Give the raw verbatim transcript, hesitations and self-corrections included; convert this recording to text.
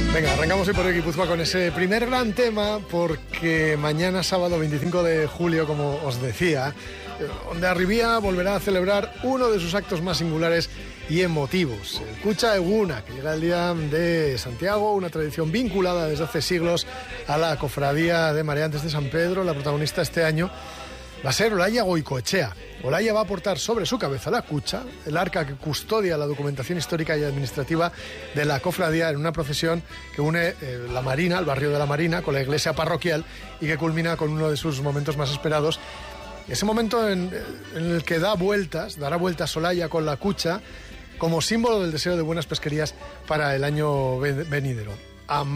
Venga, arrancamos hoy por el Guipúzcoa con ese primer gran tema, porque mañana sábado veinticinco de julio, como os decía, Hondarribia volverá a celebrar uno de sus actos más singulares y emotivos, el Kutxa Eguna, que llega el día de Santiago, una tradición vinculada desde hace siglos a la cofradía de mareantes de San Pedro. La protagonista este año va a ser Olaya Goicoechea. Olaya va a portar sobre su cabeza la cucha, el arca que custodia la documentación histórica y administrativa de la cofradía, en una procesión que une eh, la Marina, el barrio de la Marina, con la iglesia parroquial y que culmina con uno de sus momentos más esperados. Ese momento en, en el que da vueltas, dará vueltas Olaya con la cucha como símbolo del deseo de buenas pesquerías para el año venidero.